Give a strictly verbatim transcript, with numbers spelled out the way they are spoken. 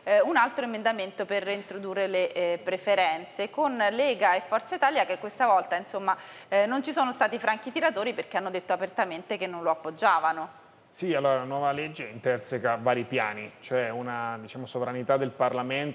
eh, un altro emendamento per reintrodurre le eh, preferenze, con Lega e Forza Italia che questa volta insomma eh, non ci sono stati franchi tiratori perché hanno detto apertamente che non lo appoggiavano. Sì, allora la nuova legge interseca vari piani, cioè una, diciamo, sovranità del Parlamento